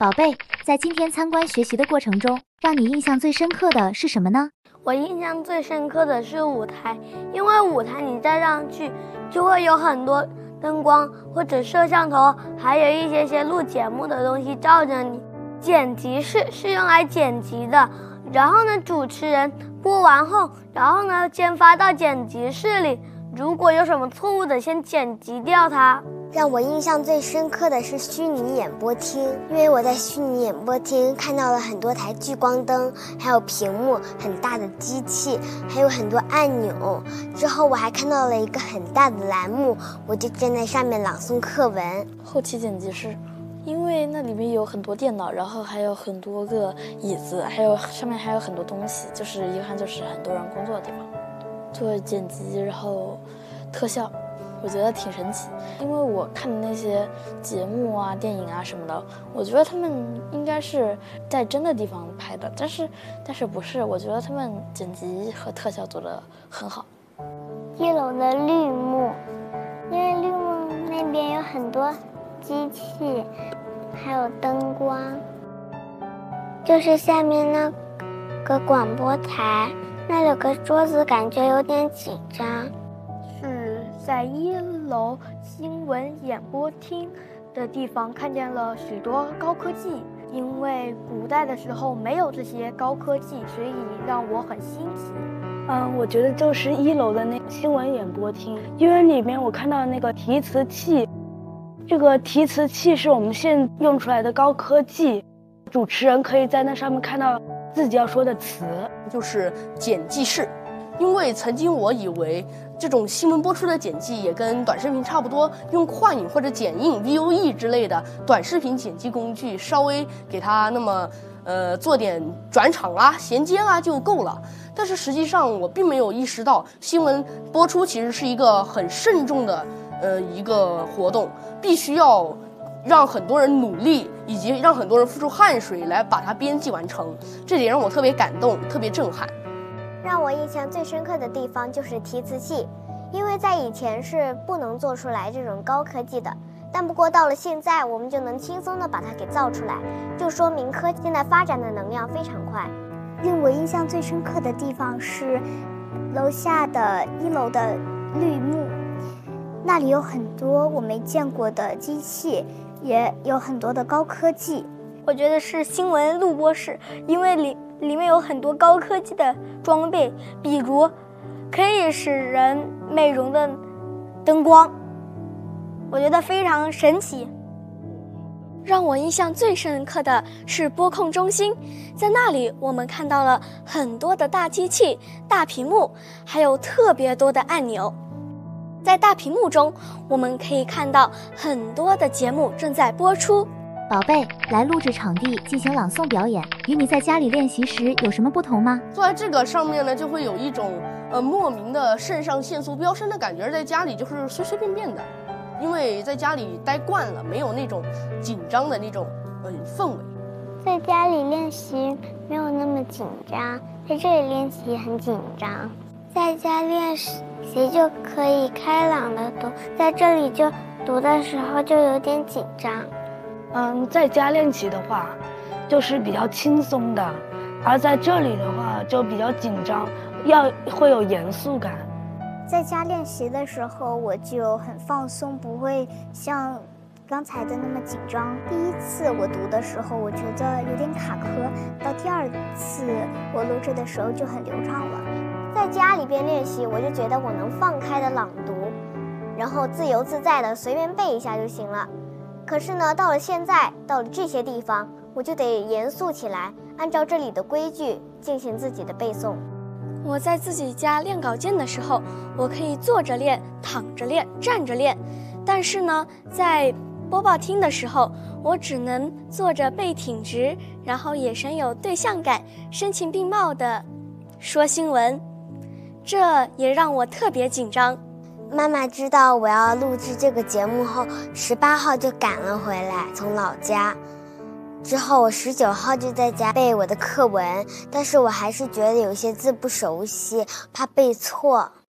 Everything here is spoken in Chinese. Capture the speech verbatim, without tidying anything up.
宝贝，在今天参观学习的过程中，让你印象最深刻的是什么呢？ 我印象最深刻的是舞台，因为舞台你站上去就会有很多灯光或者摄像头，还有一些些录节目的东西照着你。剪辑室是用来剪辑的，然后呢，主持人播完后，然后呢，先发到剪辑室里，如果有什么错误的，先剪辑掉它。 让我印象最深刻的是虚拟演播厅，因为我在虚拟演播厅看到了很多台聚光灯，还有屏幕，很大的机器，还有很多按钮。之后我还看到了一个很大的栏目，我就站在上面朗诵课文。 后期剪辑室，因为那里面有很多电脑，然后还有很多个椅子，还有上面还有很多东西，就是一看就是很多人工作的地方。做剪辑，然后特效。我觉得挺神奇，因为我看的那些节目啊、电影啊什么的，我觉得他们应该是在真的地方拍的，但是但是不是？我觉得他们剪辑和特效做得很好。 一楼的绿幕，因为绿幕那边有很多机器，还有灯光，就是下面那个广播台，那有个桌子，感觉有点紧张。 在一楼新闻演播厅的地方看见了许多高科技，因为古代的时候没有这些高科技，所以让我很新奇。 嗯，我觉得就是一楼的那个新闻演播厅，因为里面我看到那个提词器，这个提词器是我们现在用出来的高科技，主持人可以在那上面看到自己要说的词。 就是剪辑室，因为曾经我以为这种新闻播出的剪辑也跟短视频差不多，用快影或者剪映 V O E 之类的短视频剪辑工具，稍微给它那么呃做点转场啊、衔接啊就够了。但是实际上我并没有意识到，新闻播出其实是一个很慎重的呃一个活动，必须要让很多人努力，以及让很多人付出汗水来把它编辑完成。这点让我特别感动，特别震撼。 让我印象最深刻的地方就是提词器，因为在以前是不能做出来这种高科技的，但不过到了现在，我们就能轻松的把它给造出来，就说明科技现在发展的能量非常快。 令我印象最深刻的地方是楼下的一楼的绿幕，那里有很多我没见过的机器，也有很多的高科技。 我觉得是新闻录播室，因为里里面有很多高科技的装备，比如可以使人美容的灯光，我觉得非常神奇。 让我印象最深刻的是播控中心，在那里我们看到了很多的大机器、大屏幕，还有特别多的按钮。在大屏幕中，我们可以看到很多的节目正在播出。 宝贝，来录制场地进行朗诵表演，与你在家里练习时有什么不同吗？ 坐在这个上面呢，就会有一种呃莫名的肾上腺素飙升的感觉，在家里就是随随便便的，因为在家里待惯了，没有那种紧张的那种呃氛围。 在家里练习没有那么紧张，在这里练习很紧张。在家练习就可以开朗的读，在这里就读的时候就有点紧张。 嗯，在家练习的话，就是比较轻松的，而在这里的话就比较紧张，要会有严肃感。 在家练习的时候，我就很放松，不会像刚才的那么紧张。第一次我读的时候，我觉得有点卡壳，到第二次我录制的时候就很流畅了。 在家里边练习，我就觉得我能放开的朗读，然后自由自在的随便背一下就行了。可是呢，到了现在，到了这些地方，我就得严肃起来，按照这里的规矩进行自己的背诵。 我在自己家练稿件的时候，我可以坐着练、躺着练、站着练，但是呢，在播报厅的时候，我只能坐着背挺直，然后眼神有对象感，声情并茂地说新闻，这也让我特别紧张。 妈妈知道我要录制这个节目后，十八号就赶了回来，从老家。之后我十九号就在家背我的课文，但是我还是觉得有些字不熟悉，怕背错。